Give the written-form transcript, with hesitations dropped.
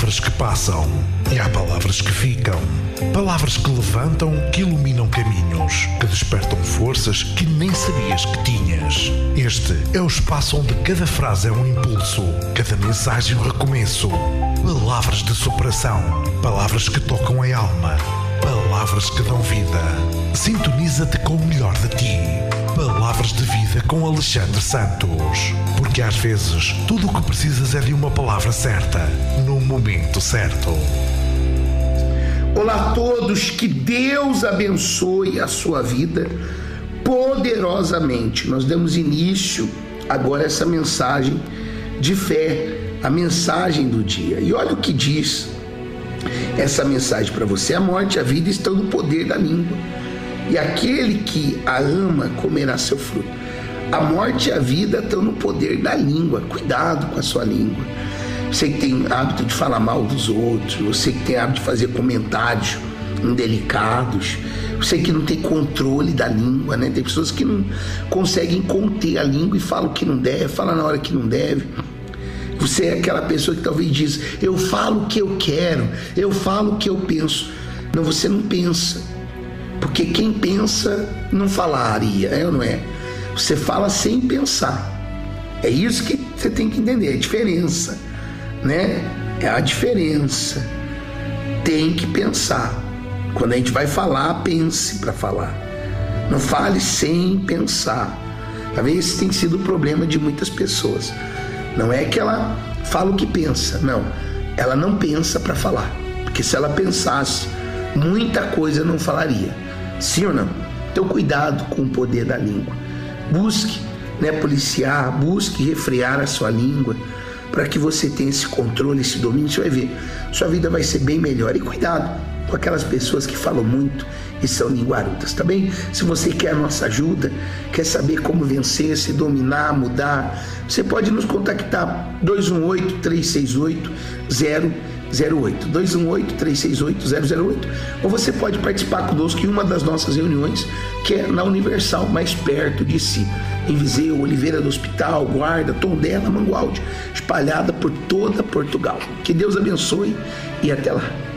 palavras que passam e há palavras que ficam. Palavras que levantam, que iluminam caminhos, que despertam forças que nem sabias que tinhas. Este é o espaço onde cada frase é um impulso, cada mensagem um recomeço. Palavras de superação, palavras que tocam a alma, palavras que dão vida. Sintoniza-te com o melhor de ti. Palavras de vida com Alexandre Santos. Porque às vezes tudo o que precisas é de uma palavra certa, no momento certo. Olá a todos, que Deus abençoe a sua vida poderosamente. Nós damos início agora a essa mensagem de fé, a mensagem do dia. E olha o que diz essa mensagem para você: a morte e a vida estão no poder da língua, e aquele que a ama comerá seu fruto. A morte e a vida estão no poder da língua. Cuidado com a sua língua. Você que tem hábito de falar mal dos outros, você que tem hábito de fazer comentários indelicados, você que não tem controle da língua, né? Tem pessoas que não conseguem conter a língua e falam o que não deve, falam na hora que não deve. Você é aquela pessoa que talvez diz: eu falo o que eu quero, eu falo o que eu penso. Não, você não pensa, porque quem pensa não falaria, é ou não é? Você fala sem pensar. É isso que você tem que entender, a diferença, né? É a diferença. Tem que pensar. Quando a gente vai falar, pense para falar. Não fale sem pensar. Talvez esse tenha sido o problema de muitas pessoas. Não é que ela fala o que pensa, não. Ela não pensa para falar. Porque se ela pensasse, muita coisa não falaria. Sim ou não? Então cuidado com o poder da língua. Busque, policiar, busque refrear a sua língua para que você tenha esse controle, esse domínio. Você vai ver, sua vida vai ser bem melhor. E cuidado com aquelas pessoas que falam muito e são linguarudas, tá bem? Se você quer a nossa ajuda, quer saber como vencer, se dominar, mudar, você pode nos contactar 218-368-008, 218-368-008, ou você pode participar conosco em uma das nossas reuniões, que é na Universal, mais perto de si, em Viseu, Oliveira do Hospital, Guarda, Tondela, Mangualde, espalhada por toda Portugal. Que Deus abençoe e até lá.